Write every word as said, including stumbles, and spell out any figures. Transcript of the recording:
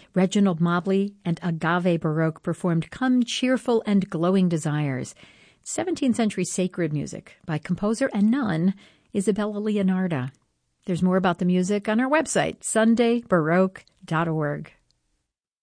Reginald Mobley and Agave Baroque performed Come Cheerful and Glowing Desires, seventeenth century sacred music by composer and nun Isabella Leonarda. There's more about the music on our website, sunday baroque dot org.